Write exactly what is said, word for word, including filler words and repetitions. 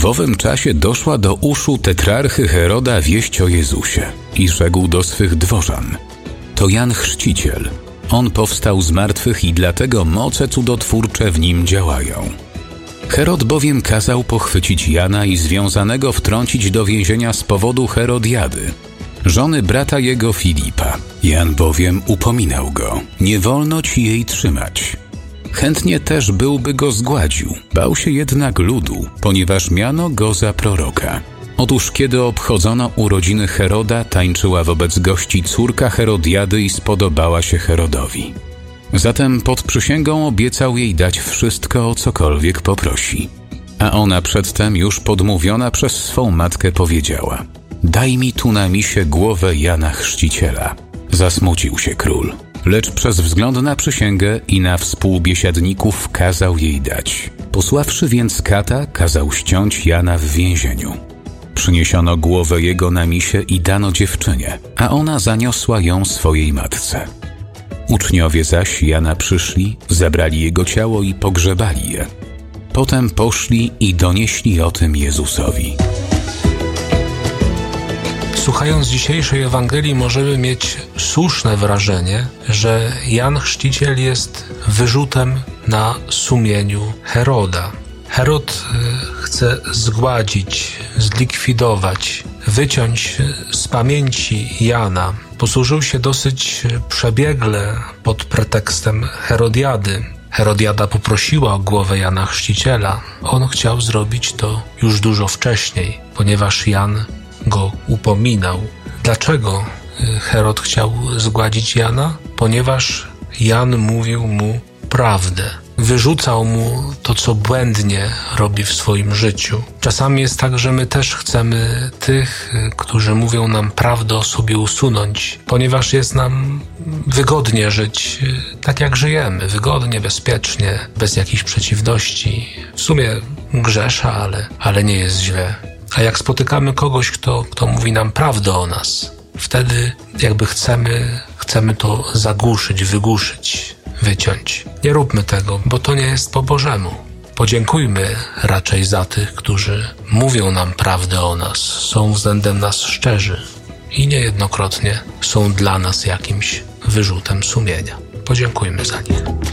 W owym czasie doszła do uszu tetrarchy Heroda wieść o Jezusie i rzekł do swych dworzan: to Jan Chrzciciel. On powstał z martwych i dlatego moce cudotwórcze w nim działają. Herod bowiem kazał pochwycić Jana i związanego wtrącić do więzienia z powodu Herodiady, żony brata jego Filipa. Jan bowiem upominał go: nie wolno ci jej trzymać. Chętnie też byłby go zgładził, bał się jednak ludu, ponieważ miano go za proroka. Otóż kiedy obchodzono urodziny Heroda, tańczyła wobec gości córka Herodiady i spodobała się Herodowi. Zatem pod przysięgą obiecał jej dać wszystko, o cokolwiek poprosi. A ona przedtem już podmówiona przez swą matkę powiedziała: daj mi tu na misie głowę Jana Chrzciciela. Zasmucił się król, lecz przez wzgląd na przysięgę i na współbiesiadników kazał jej dać. Posławszy więc kata, kazał ściąć Jana w więzieniu. Przyniesiono głowę jego na misie i dano dziewczynie, a ona zaniosła ją swojej matce. Uczniowie zaś Jana przyszli, zabrali jego ciało i pogrzebali je. Potem poszli i donieśli o tym Jezusowi. Słuchając dzisiejszej Ewangelii możemy mieć słuszne wrażenie, że Jan Chrzciciel jest wyrzutem na sumieniu Heroda. Herod chce zgładzić, zlikwidować, wyciąć z pamięci Jana. Posłużył się dosyć przebiegle pod pretekstem Herodiady. Herodiada poprosiła o głowę Jana Chrzciciela. On chciał zrobić to już dużo wcześniej, ponieważ Jan go upominał. Dlaczego Herod chciał zgładzić Jana? Ponieważ Jan mówił mu prawdę. Wyrzucał mu to, co błędnie robi w swoim życiu. Czasami jest tak, że my też chcemy tych, którzy mówią nam prawdę, o sobie usunąć, ponieważ jest nam wygodnie żyć tak, jak żyjemy. Wygodnie, bezpiecznie, bez jakichś przeciwności. W sumie grzesza, ale, ale nie jest źle. A jak spotykamy kogoś, kto, kto mówi nam prawdę o nas, wtedy jakby chcemy, chcemy to zagłuszyć, wygłuszyć, wyciąć. Nie róbmy tego, bo to nie jest po Bożemu. Podziękujmy raczej za tych, którzy mówią nam prawdę o nas, są względem nas szczerzy i niejednokrotnie są dla nas jakimś wyrzutem sumienia. Podziękujmy za nich.